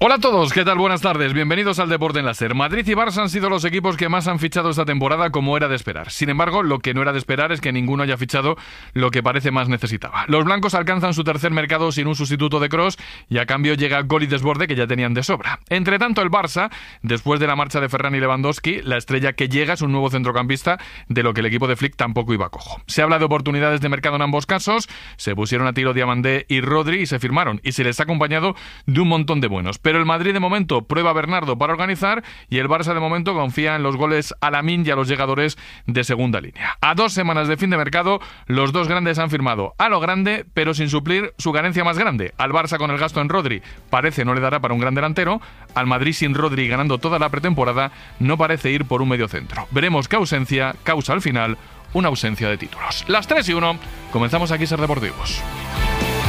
Hola a todos, ¿qué tal? Buenas tardes, bienvenidos al Deporte en Láser. Madrid y Barça han sido los equipos que más han fichado esta temporada, como era de esperar. Sin embargo, lo que no era de esperar es que ninguno haya fichado lo que parece más necesitaba. Los blancos alcanzan su tercer mercado sin un sustituto de Kroos y a cambio llega gol y desborde que ya tenían de sobra. Entre tanto, el Barça, después de la marcha de Ferran y Lewandowski, la estrella que llega es un nuevo centrocampista, de lo que el equipo de Flick tampoco iba cojo. Se habla de oportunidades de mercado en ambos casos, se pusieron a tiro Diamandé y Rodri y se firmaron, y se les ha acompañado de un montón de buenos. Pero el Madrid de momento prueba a Bernardo para organizar y el Barça de momento confía en los goles a Lamine y a los llegadores de segunda línea. A 2 semanas de fin de mercado, los dos grandes han firmado a lo grande, pero sin suplir su carencia más grande. Al Barça con el gasto en Rodri parece no le dará para un gran delantero, al Madrid sin Rodri ganando toda la pretemporada no parece ir por un mediocentro. Veremos qué ausencia causa al final una ausencia de títulos. Las 3:01, comenzamos aquí Ser Deportivos.